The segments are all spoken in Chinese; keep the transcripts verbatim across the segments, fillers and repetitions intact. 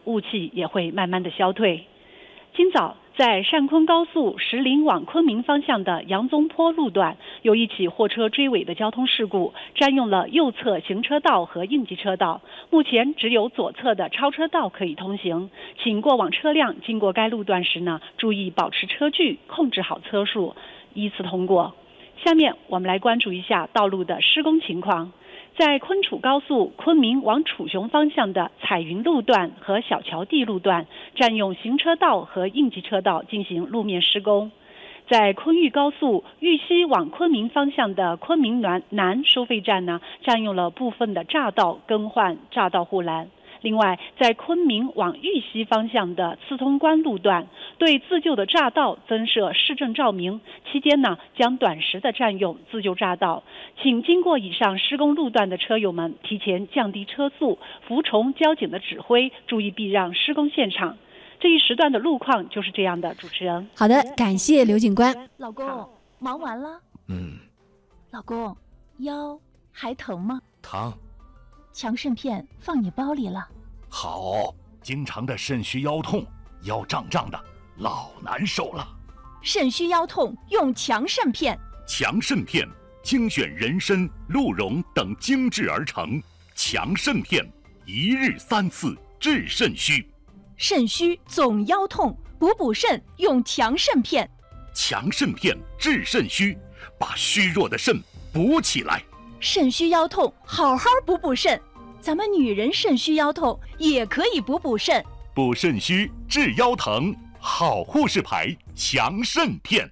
雾气也会慢慢的消退。今早在上昆高速石林往昆明方向的杨宗坡路段，有一起货车追尾的交通事故，占用了右侧行车道和应急车道，目前只有左侧的超车道可以通行，请过往车辆经过该路段时呢，注意保持车距，控制好车速，依次通过。下面我们来关注一下道路的施工情况。在昆楚高速昆明往楚雄方向的彩云路段和小桥地路段，占用行车道和应急车道进行路面施工。在昆玉高速玉溪往昆明方向的昆明南南收费站呢，占用了部分的匝道，更换匝道护栏。另外，在昆明往玉溪方向的刺通关路段，对自救的匝道增设市政照明，期间呢将短时的占用自救匝道，请经过以上施工路段的车友们提前降低车速，服从交警的指挥，注意避让施工现场。这一时段的路况就是这样的，主持人。 好的，感谢刘警官。 老公，忙完了？ 嗯。 老公，腰还疼吗？ 疼。 强肾片放你包里了。 好，经常的肾虚腰痛，腰胀胀的，老难受了。 肾虚腰痛用强肾片。 强肾片精选人参、鹿茸等精制而成，强肾片一日三次治肾虚。 肾虚总腰痛，补补肾用强肾片。 强肾片治肾虚，把虚弱的肾补起来。 肾虚腰痛，好好补补肾。咱们女人肾虚腰痛也可以补补肾， 补肾虚治腰疼，好护士牌强肾片。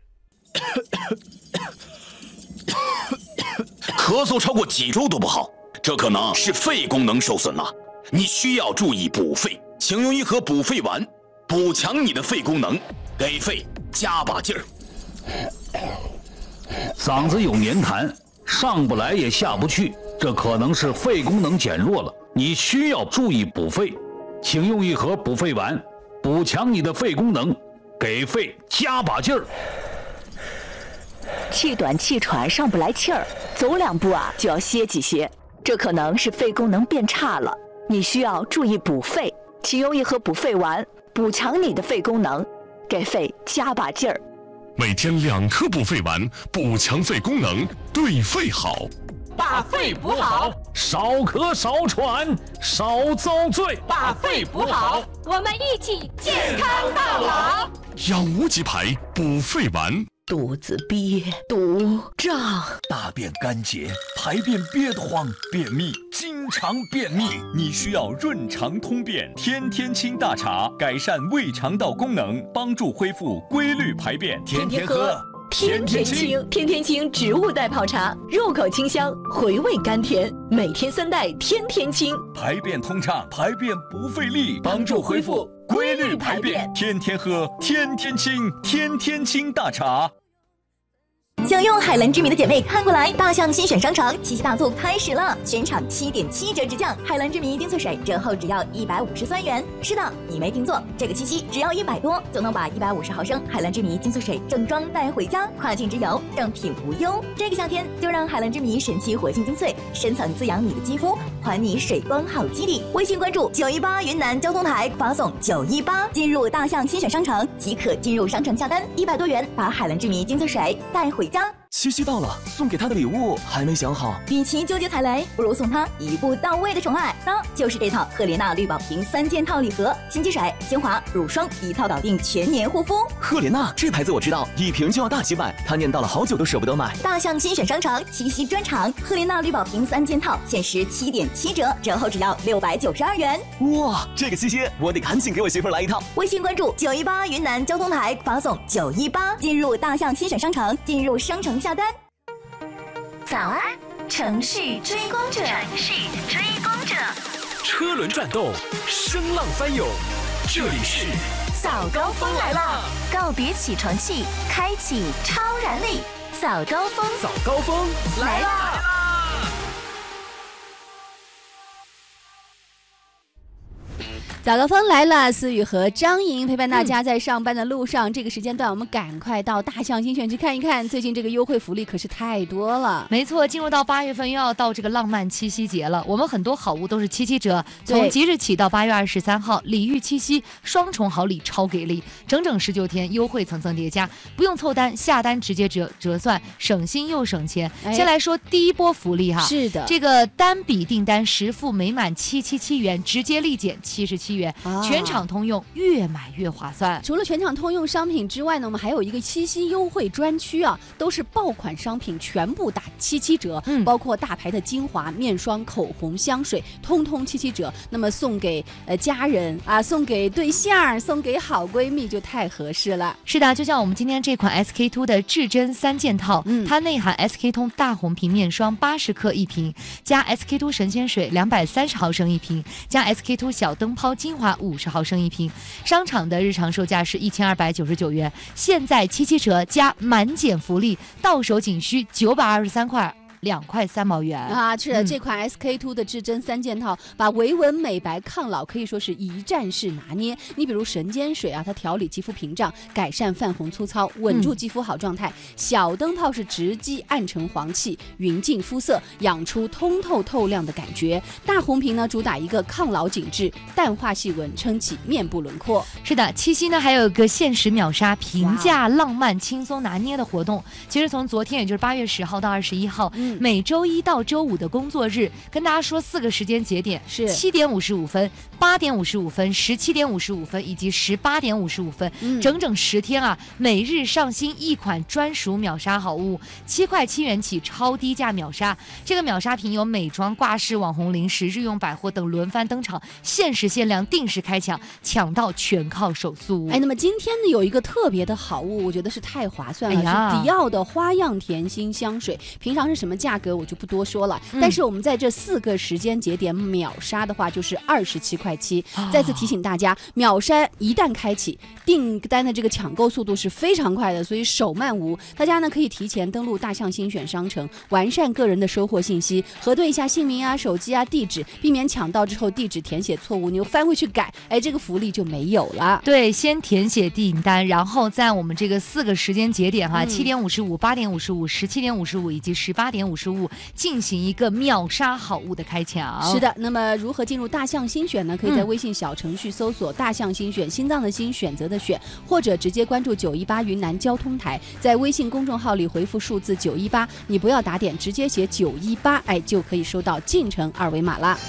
咳嗽超过几周都不好，这可能是肺功能受损了，你需要注意补肺，请用一盒补肺丸，补强你的肺功能，给肺加把劲儿。 嗓子有黏痰，上不来也下不去，这可能是肺功能减弱了，你需要注意补肺，请用一盒补肺丸，补强你的肺功能，给肺加把劲儿。 气短气喘上不来气儿，走两步啊就要歇几歇，这可能是肺功能变差了，你需要注意补肺，请用一盒补肺丸，补强你的肺功能，给肺加把劲儿。 每天两颗补肺丸，补强肺功能，对肺好。 把肺补好， 少咳少喘少遭罪。 把肺补好，我们一起健康到老。 养无极牌补肺丸。 肚子憋、肚胀， 大便干结，排便憋得慌，便秘，经常便秘，你需要润肠通便天天清大茶，改善胃肠道功能，帮助恢复规律排便，天天喝。 天天清，天天清植物代泡茶，入口清香，回味甘甜，每天三袋，天天清， 排便通畅，排便不费力，帮助恢复规律排便，天天喝，天天清，天天清大茶。 想用海蓝之谜的姐妹看过来，大象新选商城七夕大促开始了，全场七点七折直降，海蓝之谜丁翠水折后只要一百五十三元。是的，你没听错，这个七夕只要一百多就能把一百五十毫升海蓝之谜丁翠水正装带回家，跨境直邮，正品无忧。这个夏天就让海蓝之谜神奇活性精粹深层滋养你的肌肤，还你水光好肌理。微信关注九一八云南交通台，发送九一八进入大象新选商城即可进入商城下单，一百多元把海蓝之谜精粹水带回家。 七夕到了，送给他的礼物还没想好。 与其纠结踩雷，不如送他一步到位的宠爱。那就是这套赫莲娜绿宝瓶三件套礼盒，新机水、精华、乳霜一套搞定全年护肤。 赫莲娜这牌子我知道，一瓶就要大几百，他念叨了好久都舍不得买。 大象新选商城七夕专场，赫莲娜绿宝瓶三件套限时七点七折，折后只要六百九十二元。 哇，这个七夕我得赶紧给我媳妇来一套。 微信关注九一八云南交通台，发送九一八进入大象新选商城，进入商城下单。 早安，城市追光者，城市追光者， 车轮转动，声浪翻涌，这里是早高峰来了，告别起床气，开启超燃力，早高峰， 早高峰来啦！ 早高峰来了，思雨和张莹陪伴大家在上班的路上。嗯、这个时间段，我们赶快到大象新选去看一看，最近这个优惠福利可是太多了。 没错，进入到八月份又要到这个浪漫七夕节了，我们很多好物都是七七折，从即日起到八月二十三号，礼遇七夕，双重好礼超给力，整整十九天优惠层层叠加，不用凑单，下单直接折折算，省心又省钱。哎、先来说第一波福利哈， 是的， 这个单笔订单实付每满七七七元，直接立减七十七元。啊、全场通用，越买越划算。 除了全场通用商品之外呢，我们还有一个七夕优惠专区啊，都是爆款商品，全部打七七折，嗯、包括大牌的精华、面霜、口红、香水，通通七七折。那么送给呃家人啊，送给对象，送给好闺蜜就太合适了。 是的，就像我们今天这款 S K two 的至臻三件套，嗯、它内含 S K two 大红瓶面霜八十克一瓶，加 S K two 神仙水两百三十毫升一瓶，加 S K two 小灯泡精华五十毫升一瓶，商场的日常售价是一千二百九十九元，现在七七折加满减福利，到手仅需九百二十三块。两块三毛元啊！是的，嗯、这款 S K two 的至臻三件套，把维纹、美白、抗老可以说是一站式拿捏。你比如神仙水啊，它调理肌肤屏障，改善泛红粗糙，稳住肌肤好状态；嗯、小灯泡是直击暗沉黄气，匀净肤色，养出通透透亮的感觉。大红瓶呢，主打一个抗老紧致，淡化细纹，撑起面部轮廓。 是的，七夕呢还有一个限时秒杀、平价、浪漫、轻松拿捏的活动。其实从昨天，也就是八月十号到二十一号。嗯每周一到周五的工作日，跟大家说四个时间节点是七点五十五分、八点五十五分、十七点五十五分以及十八点五十五分，嗯、整整十天啊！每日上新一款专属秒杀好物，七块七元起超低价秒杀。这个秒杀品有美妆、挂饰、网红零食、日用百货等轮番登场，限时限量，定时开抢，抢到全靠手速。 哎，那么今天呢有一个特别的好物，我觉得是太划算了，哎、是迪奥的花样甜心香水。平常是什么价格我就不多说了，嗯、但是我们在这四个时间节点秒杀的话，就是二十七块七。哦、再次提醒大家，秒杀一旦开启，订单的这个抢购速度是非常快的，所以手慢无。大家呢可以提前登录大象新选商城，完善个人的收货信息，核对一下姓名啊、手机啊、地址，避免抢到之后地址填写错误，你又翻回去改，哎，这个福利就没有了。 对，先填写订单，然后在我们这个四个时间节点哈，七点五十五、八点五十五、十七点五十五以及十八点五十五。进行一个秒杀好物的开抢。 是的，那么如何进入大象新选呢？可以在微信小程序搜索大象新选，心脏的心，选择的选，或者直接关注九一八云南交通台，在微信公众号里回复数字九一八，你不要打点，直接写九一八，哎，就可以收到进城二维码啦。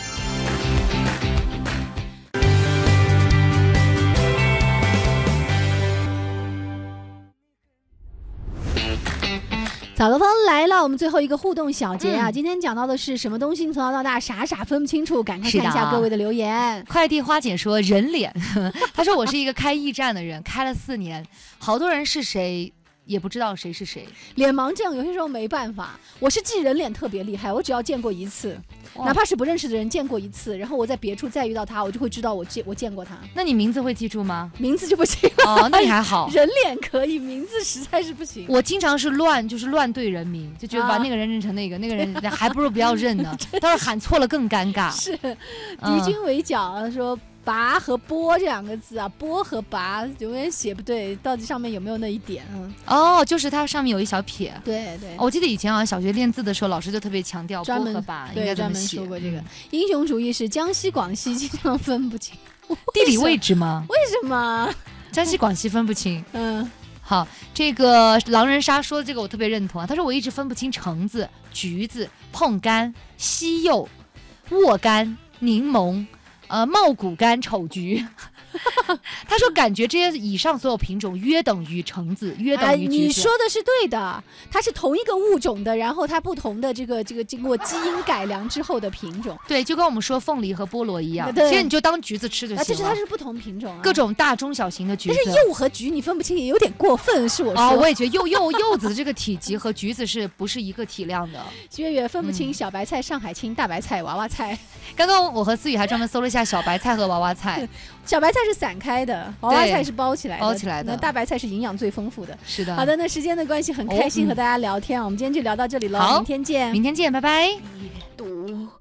早高峰来了，我们最后一个互动小节啊！嗯、今天讲到的是什么东西？从小到大傻傻分不清楚，赶快看一下各位的留言。 快递花姐说人脸，她说我是一个开驿站的人，开了四年，好多人是谁也不知道谁是谁。 脸盲症有些时候没办法，我是记人脸特别厉害，我只要见过一次。哪怕是不认识的人见过一次，然后我在别处再遇到他，我就会知道我见我见过他。 那你名字会记住吗？ 名字就不行了。 哦，那你还好。 人脸可以，名字实在是不行。 我经常是乱，就是乱对人名，就觉得把那个人认成那个，啊、那个人还不如不要认呢。但是喊错了更尴尬。 是，敌军围剿说。拔和波这两个字啊，波和拔永远写不对，到底上面有没有那一点？嗯， 哦，就是它上面有一小撇。 对对、 哦，我记得以前好像小学练字的时候，老师就特别强调波和拔应该怎么写。 专门说过这个。英雄主义是江西、广西经常分不清， 地理位置吗？ 为什么？ 江西、广西分不清。 嗯， 好，这个狼人杀说的这个我特别认同啊。他说我一直分不清橙子、橘子、碰柑、西柚、沃柑、柠檬。呃，茂谷柑、丑橘，他说感觉这些以上所有品种约等于橙子，约等于橘子。 哎、你说的是对的，它是同一个物种的，然后它不同的这个这个经过基因改良之后的品种。 对，就跟我们说凤梨和菠萝一样，其实你就当橘子吃就行了。 其实它是不同品种、啊， 各种大中小型的橘子。 但是柚和橘你分不清也有点过分，是我说。 哦，我也觉得柚柚柚子的这个体积和橘子是不是一个体量的？ 月月分不清小白菜、上海青、大白菜、娃娃菜。 刚刚我和思雨还专门搜了一下小白菜和娃娃菜。 小白菜是散开的，娃娃菜是包起来的， 包起来的。 那大白菜是营养最丰富的。 是的。 好的，那时间的关系，很开心和大家聊天，哦嗯、我们今天就聊到这里了，明天见， 明天见，拜拜。 阅读。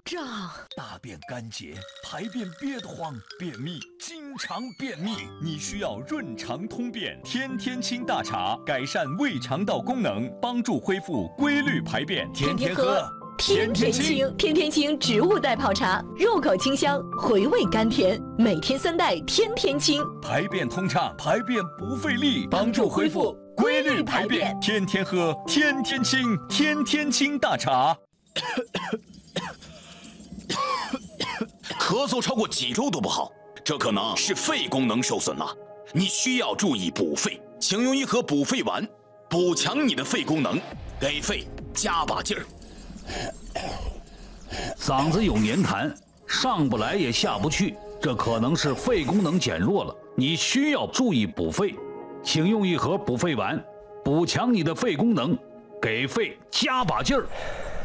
胀，大便干结，排便憋得慌，便秘，经常便秘，你需要润肠通便天天清大茶，改善胃肠道功能，帮助恢复规律排便。天天喝， 天天清。天天清植物代泡茶，入口清香，回味甘甜，每天三袋，天天清， 排便通畅，排便不费力，帮助恢复规律排便。天天喝，天天清，天天清大茶。 咳嗽超过几周都不好，这可能是肺功能受损了。你需要注意补肺，请用一盒补肺丸，补强你的肺功能，给肺加把劲儿。 嗓子有黏痰，上不来也下不去，这可能是肺功能减弱了。你需要注意补肺，请用一盒补肺丸，补强你的肺功能，给肺加把劲儿。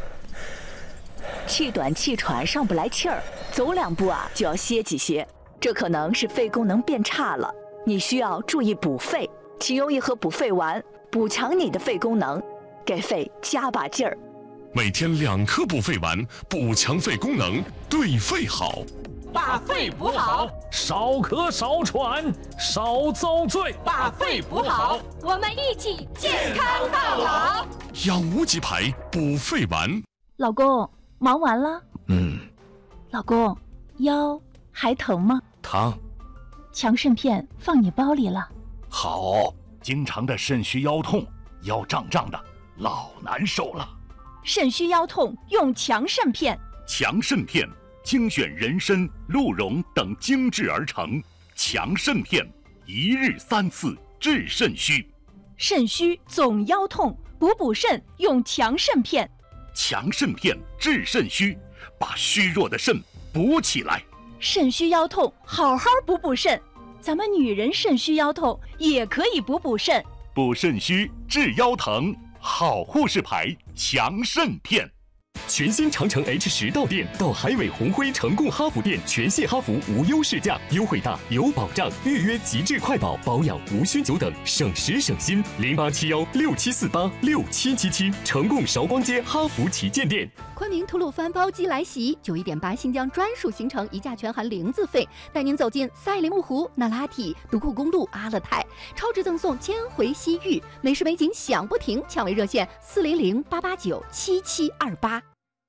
气短气喘上不来气儿，走两步啊就要歇几歇，这可能是肺功能变差了。你需要注意补肺，请用一盒补肺丸，补强你的肺功能，给肺加把劲儿。 每天两颗补肺丸，补强肺功能，对肺好。 把肺补好， 少咳少喘，少遭罪。 把肺补好，我们一起健康到老。 养无极牌补肺丸。 老公，忙完了？ 嗯。 老公，腰还疼吗？ 疼。 强肾片放你包里了。 好，经常的肾虚腰痛，腰胀胀的，老难受了。 肾虚腰痛用强肾片。 强肾片精选人参、鹿茸等精制而成，强肾片一日三次治肾虚。 肾虚总腰痛，补补肾用强肾片。 强肾片治肾虚，把虚弱的肾补起来。 肾虚腰痛，好好补补肾。咱们女人肾虚腰痛也可以补补肾。 补肾虚治腰疼，好护士牌强肾片。 全新长城 H 十到店，到海伟宏辉成贡哈弗店，全线哈弗无忧试驾，优惠大有保障，预约极致快保，保养无需久等，省时省心。零八七幺六七四八六七七七，成贡韶光街哈弗旗舰店。 昆明吐鲁番包机来袭，九一点八新疆专属行程，一价全含零自费，带您走进赛里木湖、那拉提、独库公路、阿勒泰，超值赠送千回西域，美食美景享不停，抢位热线四零零八八九七七二八。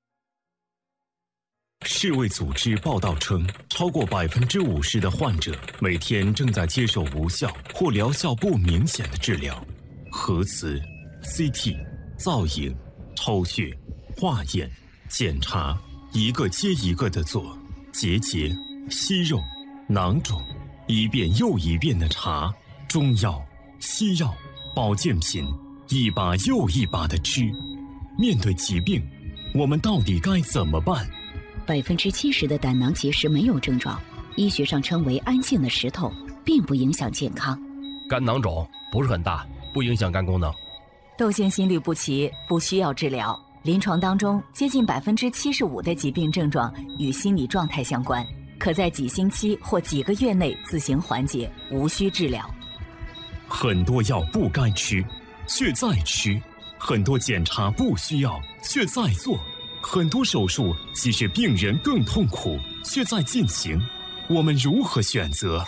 世卫组织报道称，超过百分之五十的患者每天正在接受无效或疗效不明显的治疗，核磁、C T、造影、抽血、化验、检查，一个接一个的做，结节、息肉、囊肿，一遍又一遍的查，中药、西药、保健品，一把又一把的吃。面对疾病，我们到底该怎么办？ 百分之七十的胆囊结石没有症状，医学上称为安静的石头，并不影响健康。 肝囊肿不是很大，不影响肝功能。 窦腺心律不齐不需要治疗，临床当中接近百分之七十五的疾病症状与心理状态相关，可在几星期或几个月内自行缓解，无需治疗。 很多药不该吃，却在吃；很多检查不需要，却在做。很多手术其实病人更痛苦，却在进行。我们如何选择？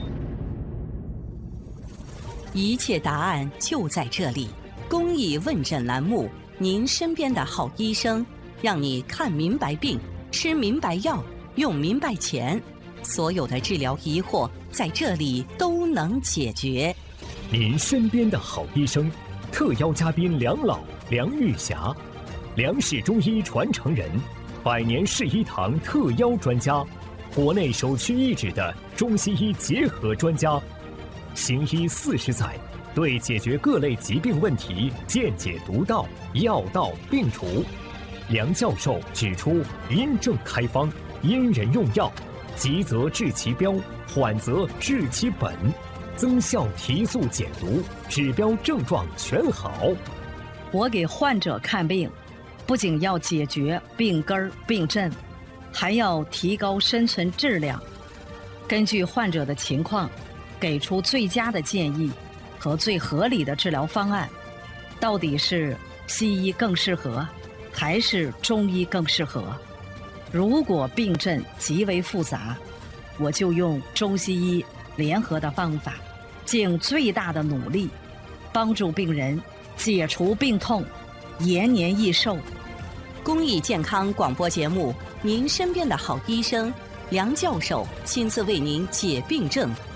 一切答案就在这里。公益问诊栏目，您身边的好医生，让你看明白病，吃明白药，用明白钱。所有的治疗疑惑在这里都能解决。 您身边的好医生，特邀嘉宾梁老、梁玉霞。梁氏中医传承人，百年世医堂特邀专家，国内首屈一指的中西医结合专家，行医四十载，对解决各类疾病问题见解独到，药到病除。梁教授指出，因症开方，因人用药，急则治其标，缓则治其本，增效提速减毒，指标症状全好。 我给患者看病，不仅要解决病根儿病症，还要提高生存质量。根据患者的情况，给出最佳的建议和最合理的治疗方案。到底是西医更适合，还是中医更适合？ 如果病症极为复杂，我就用中西医联合的方法，尽最大的努力，帮助病人解除病痛，延年益寿。 公益健康广播节目，您身边的好医生梁教授亲自为您解病症、